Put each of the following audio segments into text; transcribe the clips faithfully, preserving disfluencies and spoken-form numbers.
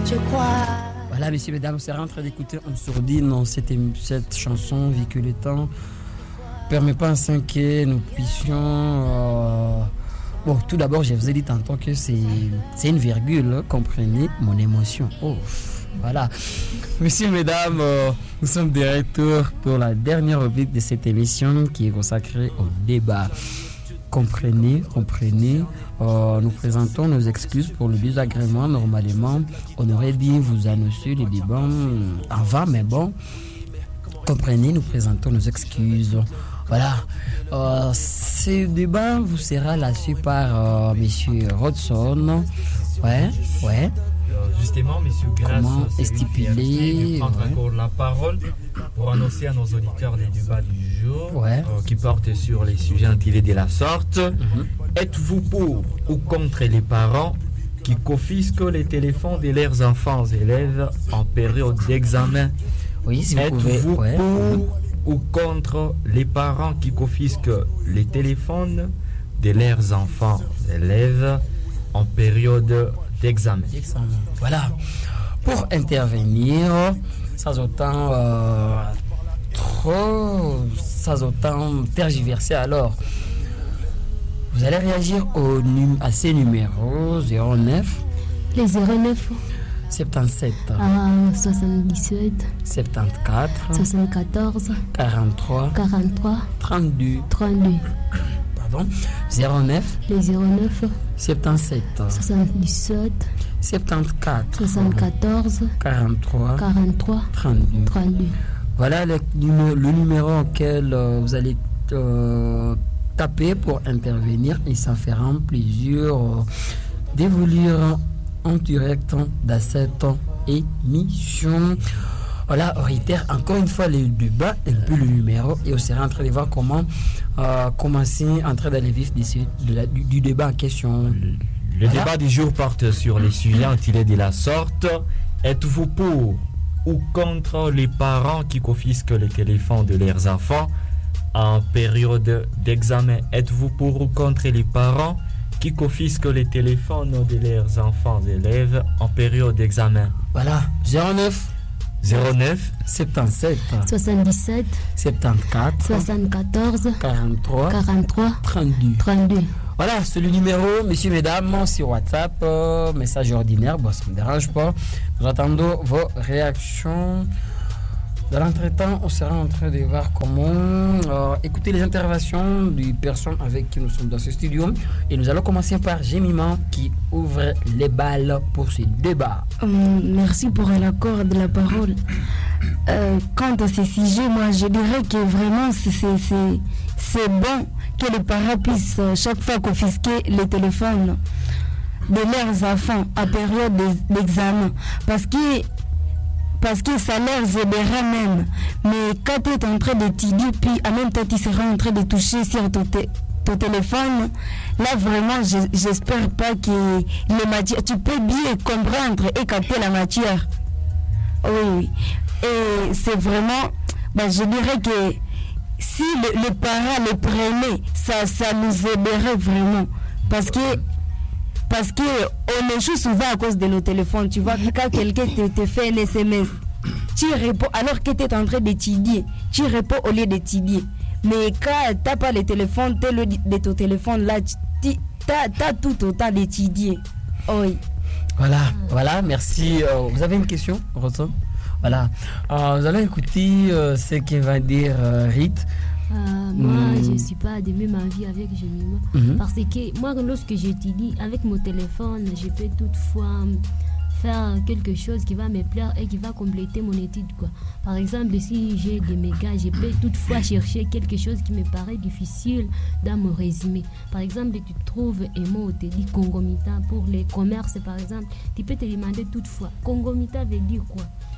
je crois. Voilà, messieurs, mesdames, on sera en train d'écouter en sourdine cette, cette chanson, vu que le temps ne permet pas ainsi que nous puissions... Euh... Bon, tout d'abord, je vous ai dit tantôt que c'est, c'est une virgule, comprenez mon émotion. Oh, voilà. Messieurs, mesdames, euh, nous sommes de retour pour la dernière rubrique de cette émission qui est consacrée au débat. Comprenez, comprenez, euh, nous présentons nos excuses pour le désagrément. Normalement, on aurait dit vous annoncer les débats avant, mais bon, comprenez, nous présentons nos excuses. Voilà, euh, ce débat vous sera lancé par euh, monsieur Rodson. Ouais, ouais. Justement, monsieur Grasse, c'est stipulé prendre ouais. encore la parole pour annoncer à nos auditeurs les débats du jour ouais. euh, qui portent sur les sujets intitulés de la sorte. Mm-hmm. Êtes-vous pour ou contre les parents qui confisquent les téléphones de leurs enfants élèves en période d'examen? Oui, si vous Êtes-vous pouvez, ouais. pour ou contre les parents qui confisquent les téléphones de leurs enfants élèves en période d'examen? Voilà. Pour intervenir, sans autant euh, trop, sans autant tergiverser, alors vous allez réagir au, à ces numéros zéro neuf. Les zéro neuf soixante-dix-sept. Ah, soixante-dix-sept. soixante-quatre. soixante-quatorze. quarante-trois. quarante-trois. trente-deux. trente-deux. Pardon. zéro neuf. Les zéro neuf. soixante-dix-sept. soixante-dix-sept. soixante-quatre. soixante-quatorze. quarante-trois. quarante-trois. trente-deux. trente-deux. Voilà le, le numéro auquel euh, vous allez euh, taper pour intervenir. Il s'en fera plaisir euh, d'évoluer en direct dans cette émission. Voilà, on réitère encore une fois le débat, un peu le numéro, et on sera en train de voir comment euh, commencer, entrer dans les vifs de ce, de la, du, du débat en question. Le, le voilà. débat du jour porte sur les sujets intitulés de la sorte. Êtes-vous pour ou contre les parents qui confisquent les téléphones de leurs enfants en période d'examen? Êtes-vous pour ou contre les parents qui confisquent les téléphones de leurs enfants élèves en période d'examen? Voilà, zéro neuf. zéro neuf. soixante-dix-sept. soixante-dix-sept. soixante-quatre. soixante-quatorze. quarante-trois. quarante-trois. trente-deux. trente-deux. Voilà, c'est le numéro, messieurs, mesdames, sur WhatsApp, euh, message ordinaire, bon, ça ne me dérange pas. Nous attendons vos réactions. Dans l'entretemps, on sera en train de voir comment euh, écouter les interventions des personnes avec qui nous sommes dans ce studio. Et nous allons commencer par Jemima qui ouvre les balles pour ce débat. Euh, merci pour l'accord de la parole. Euh, quant à ces sujets, moi je dirais que vraiment c'est, c'est, c'est, c'est bon que les parents puissent chaque fois confisquer les téléphones de leurs enfants à période d'examen. Parce que Parce que ça leur aidera même. Mais quand tu es en train d'étudier, puis en même temps tu seras en train de toucher sur ton, té- ton téléphone, là vraiment je, j'espère pas que les matières, tu peux bien comprendre et capter la matière. Oui, oui. Et c'est vraiment, ben, je dirais que si le, les parents le prenaient, ça, ça nous aiderait vraiment. Parce que Parce qu'on échoue souvent à cause de nos téléphones. Tu vois, quand quelqu'un te, te fait un S M S, tu réponds alors que tu es en train d'étudier. Tu réponds au lieu d'étudier. Mais quand tu n'as pas le téléphone, tu es le de ton téléphone là, tu as tout autant d'étudier. Oui. Voilà, voilà, merci. Euh, vous avez une question, Rosa? Voilà. Euh, vous allez écouter euh, ce que va dire euh, Rite. Euh, moi, mmh. je ne suis pas de même avis avec Jemima. Mmh. Parce que moi, lorsque j'étudie avec mon téléphone, je peux toutefois faire quelque chose qui va me plaire et qui va compléter mon étude, quoi. Par exemple, si j'ai des mégas, je peux toutefois chercher quelque chose qui me paraît difficile dans mon résumé. Par exemple, tu trouves un mot, tu dis Kongomita pour les commerces, par exemple. Tu peux te demander toutefois, Kongomita veut dire quoi?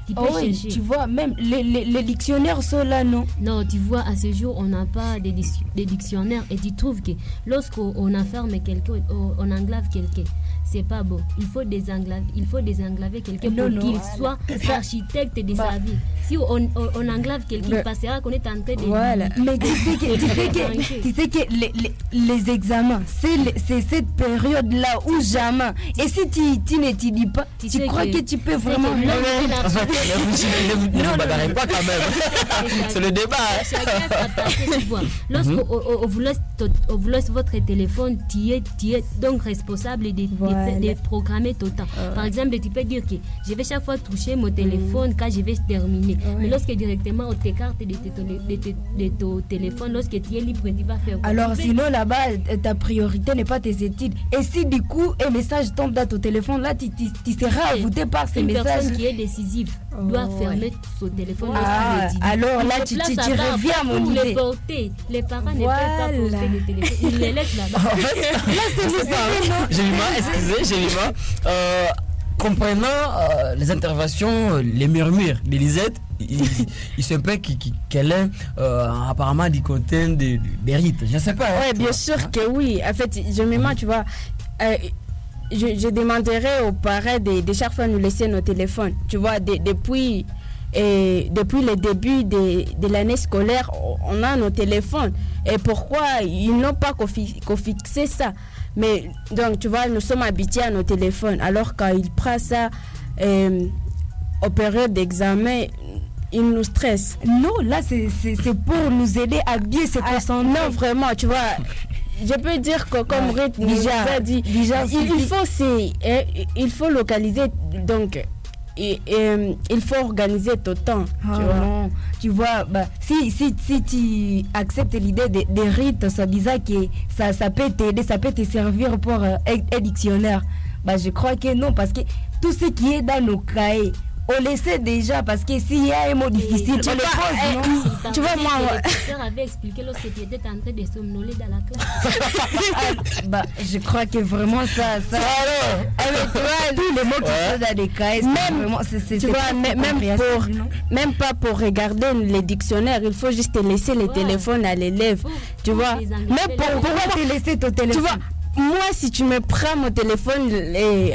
Tu peux Oh oui, chercher. tu vois, même les, les, les dictionnaires sont là, non? Non, tu vois, à ce jour, on n'a pas de dis- des dictionnaires et tu trouves que lorsqu'on on enferme quelqu'un, on, on englave quelqu'un, c'est pas bon. Il faut désenglaver, il faut désenglaver quelqu'un Non, pour non, qu'il voilà. soit architecte de Bah. sa vie. Si on, on, on englave quelqu'un, Bah. il passera qu'on est en train de... Voilà. Mais tu sais que, tu sais que, tu sais que les, les, les examens, c'est, le- c'est cette période-là où jamais. Et si tu, tu n'étudies pas, tu, Tu sais crois que, que- tu peux tu sais vraiment. que l'homme est En fait, ne vous- ne vous- ne vous Non, bagarrez non, pas quand même. C'est le débat. hein. Chacun s'attaque, tu vois. Lorsqu'on on, on vous laisse, to- on vous laisse votre téléphone, tu es, tu es donc responsable de, de Voilà. faire- de programmer ton temps. Euh. Par exemple, tu peux dire que je vais chaque fois toucher mon téléphone quand je vais terminer. Mais lorsque directement on t'écarte de, tes- de, tes- de ton téléphone, lorsque tu es libre, tu vas faire quoi? Alors Tu peux- sinon là-bas, ta priorité n'est pas tes études. Et si du coup un message tombe dans ton téléphone, là tu, tu, tu seras envoûté par ces une messages. personne qui est décisive doit Oh, fermer son téléphone. Ah, lorsqu'il étudie. alors là, Il tu- se tu- place tu là-bas reviens à mon pour idée. les porter. Les parents ne Voilà. peuvent pas porter le téléphone. Ils les laissent là-bas. En fait, je sais pas, Jemima, excusez, Jemima, euh, comprenant euh, les interventions, euh, les murmures d'Elisette, il, il se peut qu'il- qu'il- qu'elle est euh, apparemment du côté des des rites. Je ne sais pas. hein, Ouais, tu bien vois, sûr hein. que oui. En fait, je me tu vois, euh, je, je demanderais aux parents de, de chaque fois nous laisser nos téléphones. Tu vois, de- depuis, et depuis le début de, de l'année scolaire, on a nos téléphones. Et pourquoi ils n'ont pas confi- confixé ça? Mais donc, tu vois, nous sommes habitués à nos téléphones. Alors, quand ils prennent ça euh, aux périodes d'examen, ils nous stressent. Non, là c'est, c'est, c'est pour nous aider à bien se Ah, concentrer. non, vraiment, tu vois, je peux dire que comme Ouais. Ruth nous Déjà, a dit, déjà, il, si- il faut c'est, hein, il faut localiser, donc et, et, il faut organiser ton temps. Ah tu vois. non, tu vois, bah, si, si, si tu acceptes l'idée des des rites, ça disant que ça, ça peut t'aider, ça peut te servir pour euh, un, un dictionnaire. Bah, je crois que non, parce que tout ce qui est dans nos cahiers, on le sait déjà, parce que s'il y a un mot difficile, tu on le vois, pose, eh, non? tu vois, moi, Le moi- professeur avait expliqué lorsque tu étais en train de somnoler dans la classe. Ah, bah, je crois que vraiment ça, ça. Ah, mais tu vois, tous les mots qui Ouais. sont dans les cahiers, c'est Même, vraiment, c'est, c'est, tu c'est vois, presque même, même compréhensible, non? pour, même pas pour regarder les dictionnaires, il faut juste laisser les Ouais. téléphones à l'élève. Pour- Tu pour vois, les même enlever, pour, les- pour Pourquoi te laisser ton téléphone? tu vois, moi, si tu me prends mon téléphone, et,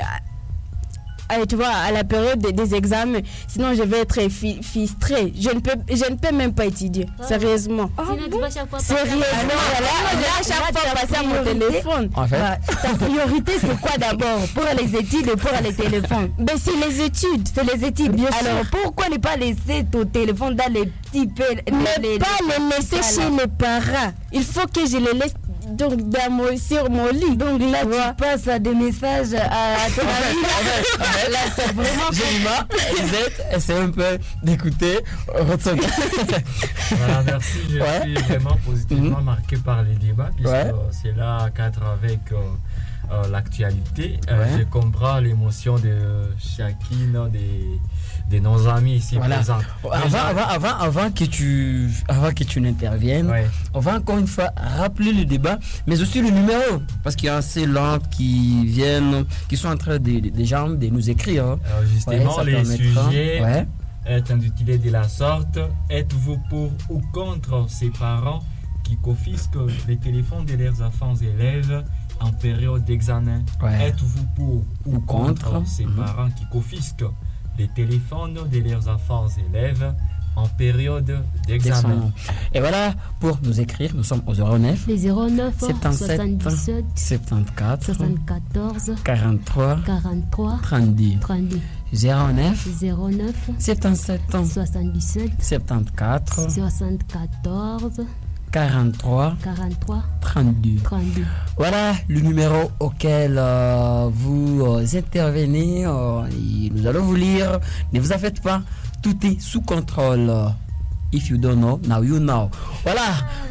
allez, tu vois, à la période des, des examens, sinon je vais être fi- frustrée. Je ne peux, je ne peux même pas étudier, Ah. sérieusement. Sinon, tu vas chaque fois passer à- Sérieusement, Alors, là, là, je vais là, à chaque là, fois ta passer à mon priorité, téléphone. En fait, Bah, ta priorité, c'est quoi d'abord? Pour les études et pour les téléphones? Ben, c'est les études. C'est les études. Bien Alors, sûr. pourquoi ne pas laisser ton téléphone dans les petits pelles? Ne les- pas les laisser Voilà. chez les parents. Il faut que je les laisse donc, dans mon, sur mon lit. Donc là, Tu vois. tu passes à des messages à, à ton ami. Là, c'est vraiment. Jemima, Elisette, essaie un peu d'écouter Rodson. Voilà, merci. Je Ouais. suis vraiment positivement Mhm. marqué par les débats, puisque Ouais. euh, c'est là cadre avec euh, euh, l'actualité. Euh, Ouais. Je comprends l'émotion de chacune des, de nos amis ici Voilà. présents. Avant, Déjà- avant, avant, avant que tu, avant que tu n'interviennes, Ouais. on va encore une fois rappeler le débat, mais aussi le numéro, parce qu'il y a assez là qui viennent, qui sont en train de, de- déjà de nous écrire. hein. Alors justement, Ouais, ça les permettra. sujets Ouais. étant utilisés de la sorte, êtes-vous pour ou contre ces parents qui confisquent les téléphones de leurs enfants élèves en période d'examen? Ouais. Êtes-vous pour ou Ou contre, contre. ces Mhm. parents qui confisquent les téléphones de leurs enfants élèves en période d'examen? Et voilà, pour nous écrire, nous sommes au zéro neuf Les zéro neuf soixante-dix-sept, soixante-dix-sept soixante-quatorze soixante-quatorze quarante-trois quarante-trois trente-deux trente-deux zéro neuf zéro neuf soixante-dix-sept soixante-dix-sept soixante-quatorze soixante-quatorze quarante-trois quarante-trois trente-deux. trente-deux. Voilà le numéro auquel euh, vous euh, intervenez. euh, et nous allons vous lire. Ne vous en faites pas. Tout est sous contrôle. If you don't know, now you know. Voilà.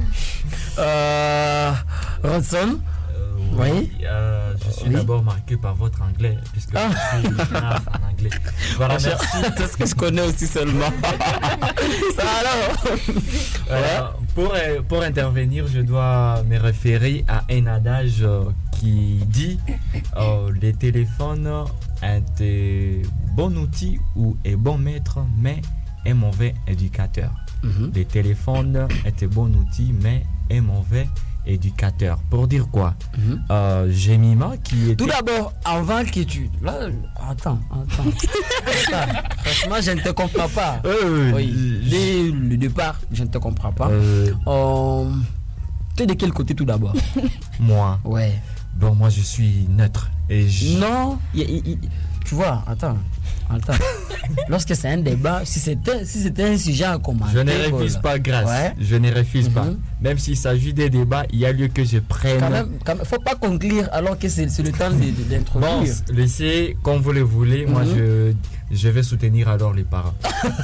Euh, Rodson. Euh, Oui. euh, je suis Oui. d'abord marqué par votre anglais, puisque Ah. je suis grave en anglais. Voilà, merci. C'est ce que je connais aussi seulement. Ça alors. Euh, pour, euh, pour intervenir, je dois me référer à un adage euh, qui dit euh, les téléphones ont des bon outil ou est bon maître, mais est mauvais éducateur. Mm-hmm. Les téléphones étaient bon outil, mais est mauvais éducateur. Pour dire quoi? Mm-hmm. euh, Jemima qui était... Tout d'abord, avant que tu... Là, attends, attends. attends. Franchement, je ne te comprends pas. Euh, oui. je... Dès le départ, je ne te comprends pas. Euh... Euh, tu es de quel côté tout d'abord? Moi. Ouais. Bon, moi, je suis neutre. Et je... Non, y, y, y, tu vois, attends. Attends. Lorsque c'est un débat, si c'était, si c'était un sujet à commenter... Je ne refuse pas grâce. Ouais. Je ne refuse mm-hmm. pas. Même s'il s'agit des débats, il y a lieu que je prenne... Quand même, quand même, faut pas conclure alors que c'est, c'est le temps de, de, d'introduire. Bon, laissez comme vous le voulez. Mm-hmm. Moi, je, je vais soutenir alors les parents.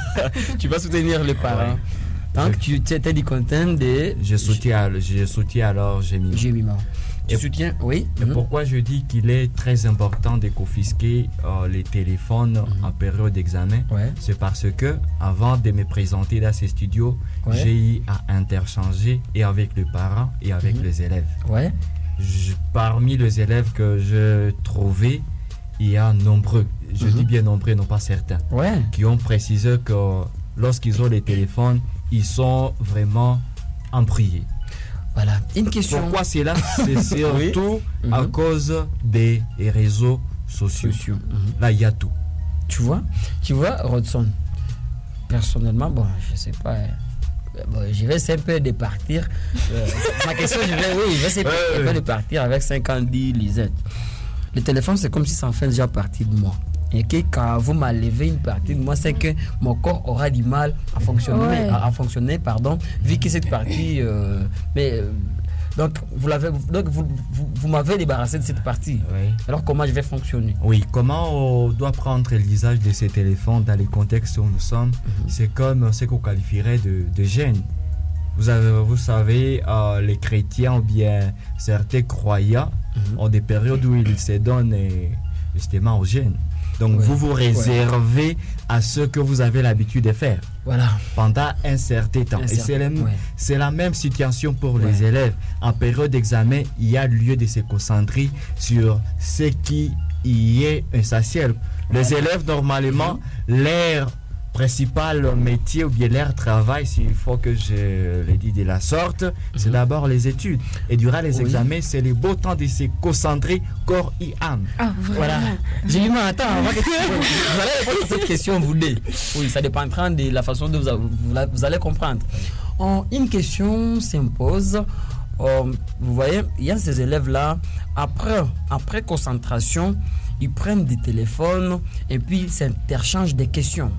Tu vas soutenir les parents. Ouais. Donc, je... tu étais du content de... Je soutiens, je soutiens alors Jemima. Jemima. Tu soutiens, oui. Et mm-hmm. pourquoi je dis qu'il est très important de confisquer euh, les téléphones mm-hmm. en période d'examen, ouais. c'est parce que avant de me présenter dans ces studios, ouais. j'ai eu à interchanger et avec les parents et avec mm-hmm. les élèves. Ouais. Je, parmi les élèves que je trouvais, il y a nombreux, je mm-hmm. dis bien nombreux, non pas certains, ouais. qui ont précisé que lorsqu'ils ont les téléphones, ils sont vraiment embrouillés. Voilà, une question. Pourquoi c'est là? C'est surtout oui. à mm-hmm. cause des réseaux sociaux. sociaux. Mm-hmm. Là, il y a tout. Tu vois, tu vois, Rodson, personnellement, bon, je sais pas. Bon, je vais essayer un peu de partir. Euh, ma question, je vais, oui, je vais essayer ouais, ouais. de partir avec cinquante Lisette. Le téléphone, c'est comme si ça en fait déjà partie de moi. Et que quand vous m'enlevez une partie de moi, c'est que mon corps aura du mal à fonctionner, ouais. à, à fonctionner, pardon, vu que cette partie, euh, mais euh, donc vous l'avez, donc vous, vous, vous m'avez débarrassé de cette partie. Oui. Alors comment je vais fonctionner? Oui, comment on doit prendre l'usage de ces téléphones dans les contextes où nous sommes? Mm-hmm. C'est comme ce qu'on qualifierait de, de gêne. Vous avez, vous savez, euh, les chrétiens ou bien certains croyants mm-hmm. ont des périodes où ils se donnent eh, justement au gêne. Donc, ouais. vous vous réservez ouais. à ce que vous avez l'habitude de faire voilà. pendant un certain temps. Un Et c'est, le, ouais. c'est la même situation pour ouais. les élèves. En période d'examen, il y a lieu de se concentrer sur ce qui y est essentiel. Ouais. Les élèves, normalement, mmh. leur principal métier ou bien leur travail, s'il faut que je le dise de la sorte, mmh. c'est d'abord les études. Et durant les oui. examens, c'est le beau temps de se concentrer corps et âme. Ah, voilà. J'ai lu, attends, avant que vous allez répondre à cette question, vous deux. Oui, ça dépendra de la façon dont vous, vous, vous allez comprendre. En, une question s'impose. Euh, vous voyez, il y a ces élèves-là, après, après concentration, ils prennent des téléphones et puis ils s'interchangent des questions.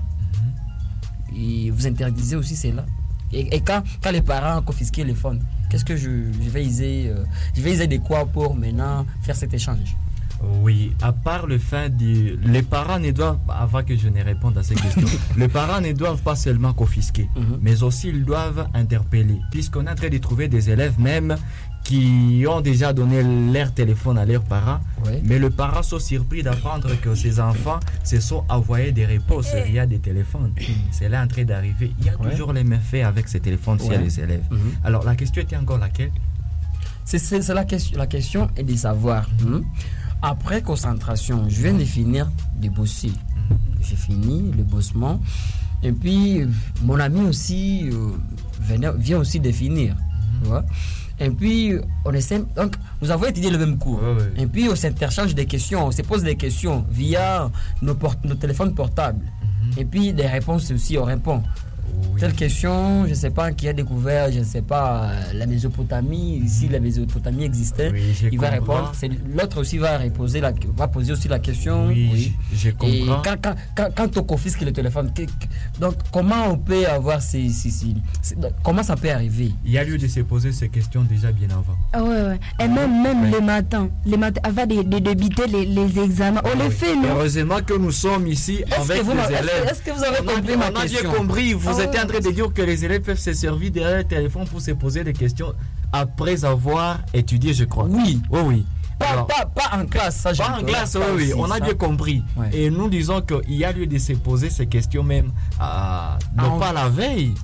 Et vous interdisez aussi cela. Et, et quand, quand les parents ont confisqué les phones, qu'est-ce que je, je vais user euh, je vais user de quoi pour maintenant faire cet échange? Oui, à part le fait de... Les parents ne doivent, avant que je ne réponde à ces questions, les parents ne doivent pas seulement confisquer, mm-hmm. mais aussi ils doivent interpeller. Puisqu'on est en train de trouver des élèves même qui ont déjà donné leur téléphone à leurs parents, oui. mais les parents sont surpris d'apprendre que ces enfants se sont envoyés des réponses via des téléphones. Mm. C'est là en train d'arriver. Il y a ouais. toujours les méfaits avec ces téléphones ouais. chez les élèves. Mm-hmm. Alors la question était encore laquelle? C'est, c'est, c'est la, question, la question est de savoir. Mm-hmm. Après concentration, je viens de finir de bosser. Mm-hmm. J'ai fini le bossement. Et puis, mon ami aussi euh, vient, vient aussi de finir. Mm-hmm. Tu vois? Et puis, on essaie, donc, nous avons étudié le même cours. Ouais, ouais. Et puis, on s'interchange des questions, on se pose des questions via nos, port- nos téléphones portables. Mm-hmm. Et puis, des réponses aussi, on répond. Oui. Telle question, je ne sais pas, qui a découvert, je ne sais pas, la Mésopotamie, si la Mésopotamie existait, oui, il va répondre. C'est, l'autre aussi va, reposer la, va poser aussi la question. Oui, oui. Je, je comprends. Et quand, quand, quand, quand on confisque le téléphone, que, donc comment on peut avoir ces, ces, ces, ces... Comment ça peut arriver? Il y a lieu de se poser ces questions déjà bien avant. Ah ouais, ouais. Et même, même ouais. les matins, les matins, avant de, de débiter les, les examens, on ah, les oui. fait, nous. Heureusement que nous sommes ici est-ce avec vous, les est-ce élèves. Que, est-ce que vous avez compris on ma a, question? On a bien compris. Vous ah, êtes en train de dire que les élèves peuvent se servir derrière le téléphone pour se poser des questions après avoir étudié, je crois. Oui. Oh, oui. Pas, Alors, pas, pas en classe, ça Pas en classe, oui, oui. On a ça. bien compris. Ouais. Et nous disons qu'il y a lieu de se poser ces questions même, euh, non ah, pas on... la veille,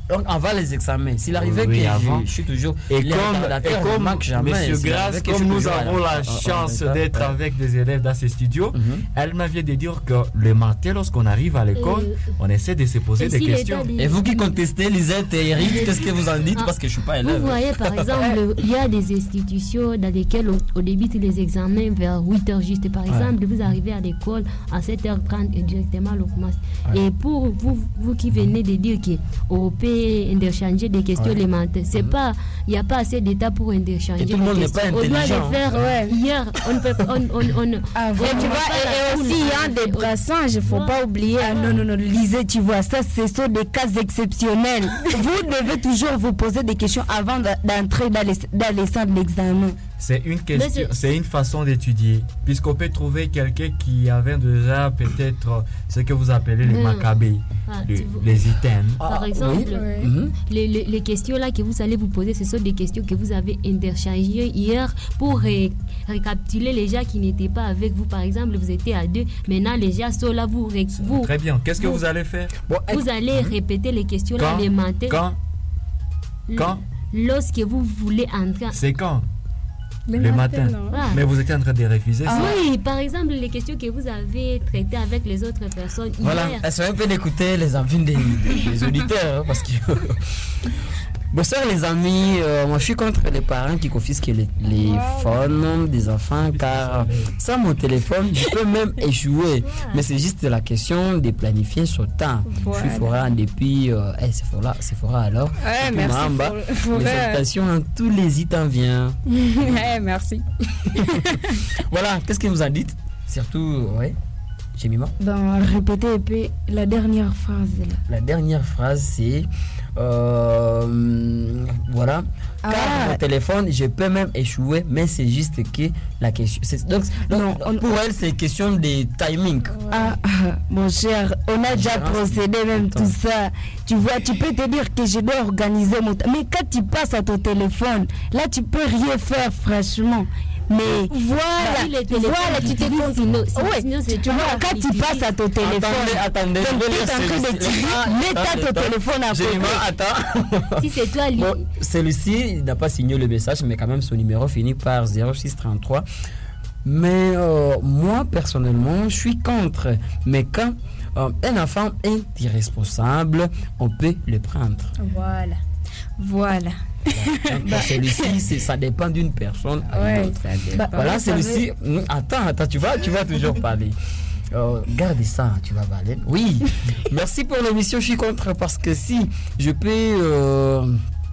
Donc avant les examens, s'il arrivait Oui, que avant. je, je suis toujours Et les comme, retardataires et ne comme manquent jamais. Monsieur S'il Grasse, arrivait que je comme suis nous toujours à avons la en- en- chance en- d'être ouais. avec des élèves dans ces studios, Mhm. elle m'avait de dire que le matin, lorsqu'on arrive à l'école, Euh, on essaie de se poser et des si questions. l'État dit- Et vous qui contestez, Lisette et Eric, qu'est-ce que vous en dites? Ah, Parce que je suis pas élève. Vous voyez, par exemple, il y a des institutions dans lesquelles on, on débute les examens vers huit heures juste. Par exemple, vous arrivez à l'école à sept heures trente et directement on commence. Ouais. Et pour vous, vous qui venez de dire qu'on peut interchanger des questions Ouais. élémentaires, c'est pas, il n'y a pas assez d'état pour interchanger. Et tout le des monde n'est questions. pas On doit intelligent, les faire hein. Ouais. hier. On ne peut pas. On, on, on, Ah, on voilà. ne Tu va vois, pas et, la et poule, aussi, il y a hein. des brassages, il ne faut Ouais. pas oublier. Ah non, non, non, lisez, tu vois, ça, ce sont des cas exceptionnels. Vous devez toujours vous poser des questions avant d'a- d'entrer dans les, dans les salles d'examen. C'est une Mais question, c'est- c'est une façon d'étudier, puisqu'on peut trouver quelqu'un qui avait déjà peut-être ce que vous appelez les Hmm. macabées, Ah, le- tu vois. les items. Par Ah, exemple, oui. Ouais. Mhm. les, les, les questions là que vous allez vous poser, ce sont des questions que vous avez interchangées hier pour ré- récapituler les gens qui n'étaient pas avec vous. Par exemple, vous étiez à deux, maintenant les gens sont là, vous, ré- vous, Très bien. Qu'est-ce que vous- vous allez faire Bon, vous allez répéter les questions là Quand élémentaires. Quand L- quand Lorsque vous voulez entrer. C'est quand Le Le matin, matin. non. Ah. Mais vous étiez en train de refuser ça. Oui, par exemple, les questions que vous avez traitées avec les autres personnes Voilà, hier. elles sont un peu d'écouter les avis des, des- des auditeurs, hein, parce que... Bonsoir les amis, Euh, moi je suis contre les parents qui confisquent les, les phones des enfants, car sans mon téléphone, je peux même échouer. Mais c'est juste la question de planifier son temps. Voilà. Je suis Fora depuis... Euh, eh, c'est Fora, c'est Fora alors. Ouais, Depuis merci. Mahamba. Pour, pour, Les euh, salutations à tous les Italiens. ouais, merci. Voilà, qu'est-ce que vous en dites? Surtout, ouais, Jemima. Ben, répétez un peu la dernière phrase là. La dernière phrase, c'est... euh, voilà. Car Ah. mon téléphone, je peux même échouer, mais c'est juste que la question... c'est- Donc, donc, Non, on- pour elle, c'est question de timing. Ah, ah, mon cher, on a déjà Différence procédé même de temps. tout ça. Tu vois, tu peux te dire que je dois organiser mon temps. Mais quand tu passes à ton téléphone, là, tu peux rien faire, franchement. Mais voilà, Si les téléphones voilà, tu te utilisent, comptes. sinon- Ouais, sinon, c'est tu vois, toujours quand tu utilisé. passes à ton téléphone, Attendez, attendez, donc je vais tu es lire en train celui-ci. d'étudier, Ah, mets attends, ton attends. téléphone à côté. Jemima, attends. Si c'est toi, lui. Bon, celui-ci, il n'a pas signé le message, mais quand même son numéro finit par zéro six trente-trois. Mais euh, moi, personnellement, je suis contre. Mais quand euh, un enfant est irresponsable, on peut le prendre. Voilà. Voilà. Donc, celui-ci, c'est- ça dépend d'une personne à une Ouais, autre. ça dépend. Bah, Voilà, vous celui-ci. Hmm, Attends, attends, tu vas, tu vas toujours parler. Euh, garde ça, tu vas parler. Oui, merci pour l'émission. Je suis contre parce que si je peux, euh,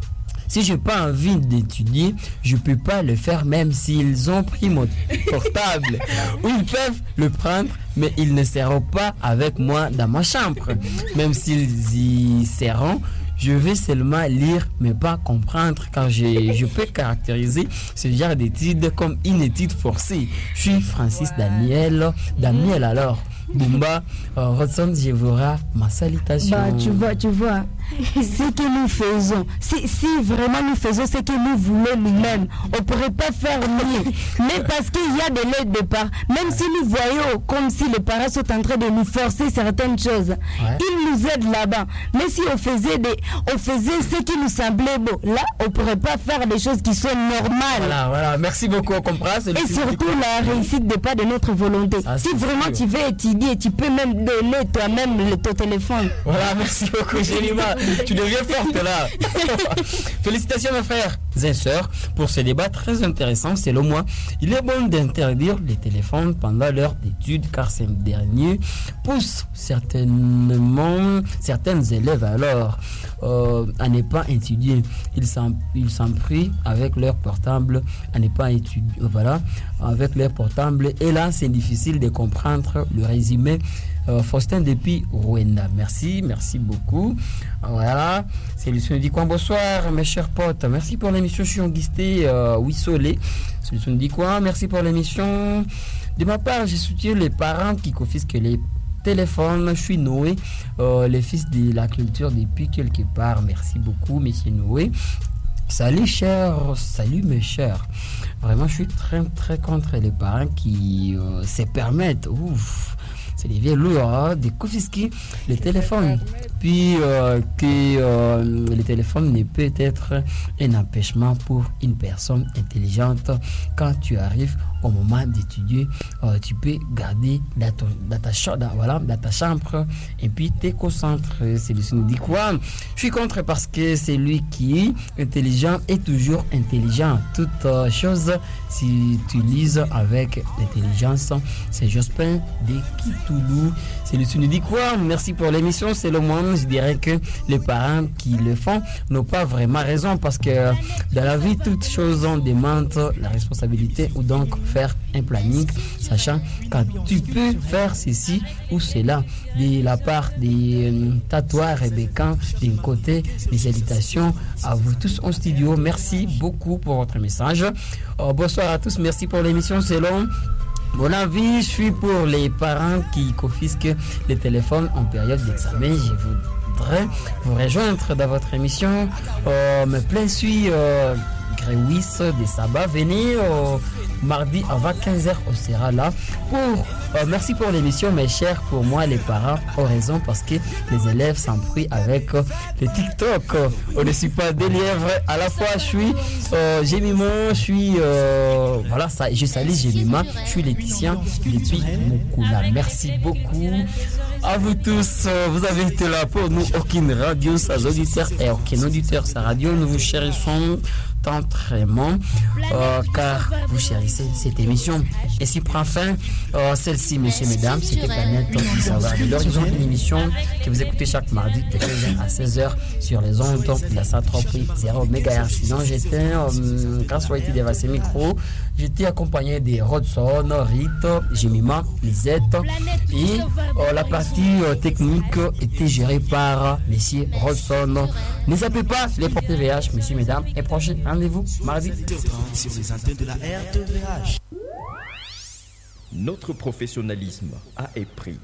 si j'ai pas envie d'étudier, je peux pas le faire même s'ils ont pris mon portable. Ou ils peuvent le prendre, mais ils ne seront pas avec moi dans ma chambre. Même s'ils y seront, je vais seulement lire, mais pas comprendre, car je, je peux caractériser ce genre d'étude comme une étude forcée. Je suis Francis Daniel. Daniel alors. Bumba, euh, Rodson, je verrai ma salutation. Bah, tu vois, tu vois, ce que nous faisons, si, si vraiment nous faisons ce que nous voulons nous-mêmes, on ne pourrait pas faire mieux. Mais parce qu'il y a de l'aide de part, même si nous voyons comme si les parents sont en train de nous forcer certaines choses, Ouais. ils nous aident là-bas. Mais si on faisait, des, on faisait ce qui nous semblait beau, là, on ne pourrait pas faire des choses qui sont normales. Voilà, voilà, merci beaucoup, on comprend. c'est le Et petit- surtout, la réussite n'est pas de notre volonté. Ça, Si c'est vraiment sûr. tu veux étudier, tu peux même donner toi-même le- ton téléphone. Voilà, merci beaucoup, Jélima. Tu deviens forte là. Félicitations, mes frères et sœurs, pour ce débat très intéressant. Selon moi, il est bon d'interdire les téléphones pendant l'heure d'études, car ces derniers poussent certainement certains élèves alors euh, à ne pas étudier. Ils s'en, ils s'en prient avec leur portable à ne pas étudier. Voilà, avec leur portable. Et là, c'est difficile de comprendre le résumé. Euh, Faustin depuis Rwanda. Merci, merci beaucoup. Voilà, c'est Lucien dit quoi? Bonsoir, mes chers potes. Merci pour l'émission. Je suis Augusté euh, Wissolé. C'est Lucien dit quoi? Merci pour l'émission. De ma part, je soutiens les parents qui confisquent les téléphones. Je suis Noé, euh, le fils de la culture depuis quelque part. Merci beaucoup, monsieur Noé. Salut chers, salut mes chers. Vraiment, je suis très très contre les parents qui euh, se permettent. Ouf. c'est des vieux lourds, hein, de confisquer les téléphones. Puis euh, que euh, le téléphone ne peut être un empêchement pour une personne intelligente. Quand tu arrives au moment d'étudier, euh, tu peux garder dans, ton, dans, ta, cha- dans, voilà, dans ta chambre et puis te concentrer. C'est lui qui nous dit quoi? Je suis contre parce que c'est lui qui est intelligent et toujours intelligent. Toute euh, chose, si tu lises avec l'intelligence, c'est Jospin de Kitoulou. C'est lui qui nous dit quoi? Merci pour l'émission. C'est le moment, je dirais que les parents qui le font n'ont pas vraiment raison parce que dans la vie, toutes choses demandent la responsabilité ou donc faire un planning, sachant quand tu peux faire ceci ou cela. De la part des euh, tatouages et des camps d'un côté, des salutations à vous tous en studio. Merci beaucoup pour votre message. Euh, bonsoir à tous, merci pour l'émission. C'est long. Mon avis, je suis pour les parents qui confisquent les téléphones en période d'examen. Je voudrais vous rejoindre dans votre émission. Euh, me plein suis euh, Gréwis de Saba. Venez euh, mardi avant quinze heures, on sera là. Pour, euh, merci pour l'émission, mes chers. Pour moi, les parents ont raison parce que les élèves s'embrouillent avec euh, le TikTok. On ne suit pas des lièvres. À la fois, je suis euh, Gémimon, je suis euh, voilà, ça, je salue Gémima, je suis Laetitia depuis Mukula. Merci beaucoup à vous tous. Vous avez été là pour nous. Aucune radio, sans auditeurs et aucun auditeur, sa radio. Nous vous chérissons tendrement euh, car vous chérissez cette émission. Et si prend fin euh, celle-ci, messieurs, mesdames, c'était Planète du Savoir de l'Horizon, une émission que vous écoutez chaque mardi de quinze heures à seize heures sur les ondes de la cent trois point zéro mégahertz. Sinon, j'étais, euh, grâce à été devant ces micros, j'étais accompagné de Rodson, Rite, Jemima, Lisette et euh, la partie euh, technique était gérée par messieurs Rodson. Ne zappez pas les portes T V H, messieurs, mesdames, et prochain rendez-vous mardi sur les antennes de la R T V H. Notre professionnalisme a un prix.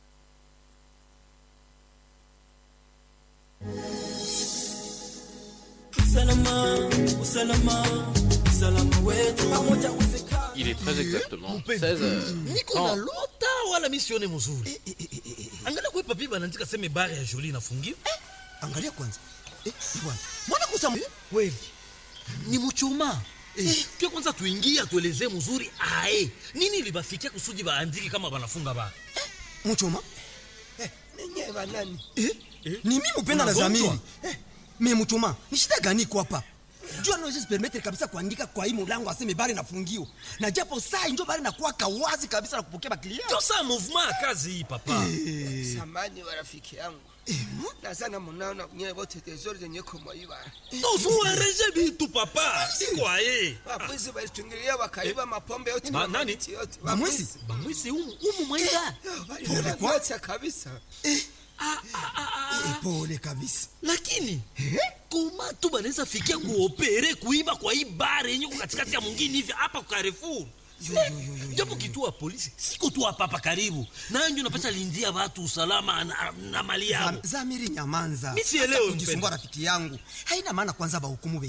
Il est très exactement seize heures. Niko na lota wala misione mzuri. Angalia kwa papi banaandika sema bare ya Jolie inafungiwa. Angalia kwanza. Eh, bwana. Mbona kusema kweli? Ni mchuma. Eh, kwa kwanza tuingie atuelezee mzuri ae. Nini libafikia kusudi baandike kama banafunga ba? Eh, mchuma? Eh, nenye banani? Eh? eh? Ni mimi mpenda na Zamiri. Eh, mimi mchuma. Ni shida gani kwa hapa? Jua no just permettre kabisa kuandika kwa hii mlango aseme bare nafungiwa. Na japo saa ndio bare nakuwa kawazi kabisa na kupokea baklia. Ndio saa movement kazi hii papa. Eh. Samani wa rafiki yangu. Eh, na sana mnaona nyewe wote tezori zenye kumwaiba. Ndio zuareje bitu papa. Si kwa yeye. Wapuzi walitungilia wakaiba mapombe yote na nani? Bamwisi. Bamwisi umu umu mwenga. Pole kwa kabisa. Eh. Ah, ah, ah, ah. Pole kabisa. Lakini eh? Koma tu banaweza fikia kuopere kuiba kwa hii bare yenye katikati ya mwingine hivi hapa kwa Carrefour. Japo kituo ya polisi siko tu hapa hapa karibu. Na ndio napata lindia watu usalama na, na mali yao. Zamiri nyamanza. Mimi sielewi kujisumbua rafiki yangu. Haina maana kwanza ba hukumu